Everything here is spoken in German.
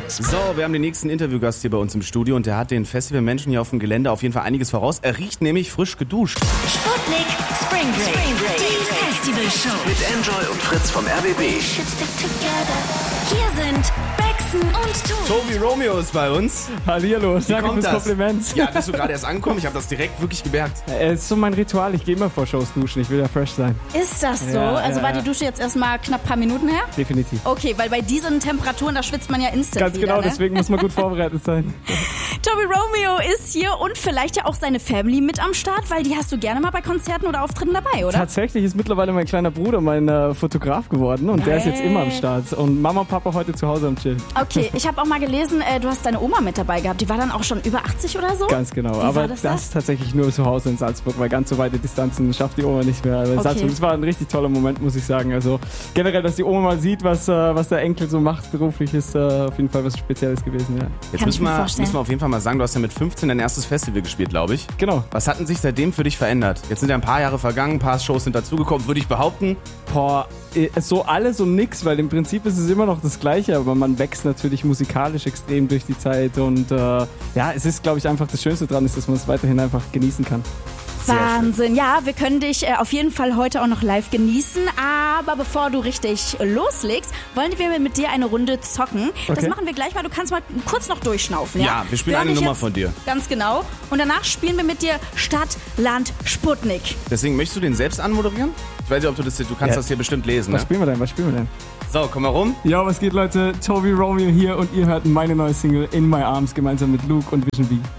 So, wir haben den nächsten Interviewgast hier bei uns im Studio und der hat den Festivalmenschen hier auf dem Gelände auf jeden Fall einiges voraus. Er riecht nämlich frisch geduscht. Sputnik Spring Break. Die Festivalshow. Mit Enjoy und Fritz vom RBB. Hier sind Bexen und Tobi Romeo ist bei uns. Hallihallo, danke fürs Kompliment. Ja, bist du gerade erst angekommen? Ich habe das direkt wirklich gemerkt. Es ist so mein Ritual, ich gehe immer vor Shows duschen, ich will ja fresh sein. Ist das so? Ja, also ja, war die Dusche jetzt erstmal knapp ein paar Minuten her? Definitiv. Okay, weil bei diesen Temperaturen, da schwitzt man ja instant Ganz wieder, genau, ne? deswegen muss man gut vorbereitet sein. Tobi Romeo ist hier und vielleicht ja auch seine Family mit am Start, weil die hast du gerne mal bei Konzerten oder Auftritten dabei, oder? Tatsächlich ist mittlerweile mein kleiner Bruder mein Fotograf geworden und der ist jetzt immer am Start. Und Mama und Papa heute zu Hause am Chillen. Okay, ich habe auch mal gelesen, du hast deine Oma mit dabei gehabt. Die war dann auch schon über 80 oder so? Ganz genau, Wie aber war das tatsächlich nur zu Hause in Salzburg, weil ganz so weite Distanzen schafft die Oma nicht mehr. Also in Salzburg, das war ein richtig toller Moment, muss ich sagen. Also generell, dass die Oma mal sieht, was der Enkel so macht beruflich, ist auf jeden Fall was Spezielles gewesen. Ja. Jetzt müssen wir auf jeden Fall mal sagen, du hast ja mit 15 dein erstes Festival gespielt, glaube ich. Genau. Was hat denn sich seitdem für dich verändert? Jetzt sind ja ein paar Jahre vergangen, ein paar Shows sind dazugekommen, würde ich behaupten. Boah, so alles und nix, weil im Prinzip ist es immer noch das Gleiche, aber man wächst natürlich musikalisch extrem durch die Zeit und ja, es ist, glaube ich, einfach das Schönste dran ist, dass man es weiterhin einfach genießen kann. Wahnsinn. Ja, wir können dich auf jeden Fall heute auch noch live genießen. Aber bevor du richtig loslegst, wollen wir mit dir eine Runde zocken. Okay. Das machen wir gleich mal. Du kannst mal kurz noch durchschnaufen. Ja, wir spielen eine Nummer von dir. Ganz genau. Und danach spielen wir mit dir Stadt, Land, Sputnik. Deswegen möchtest du den selbst anmoderieren? Ich weiß nicht, ob du kannst das hier bestimmt lesen. Was spielen wir denn? So, komm mal rum. Ja, was geht, Leute? Tobi Romeo hier und ihr hört meine neue Single In My Arms gemeinsam mit Luke und Vision B.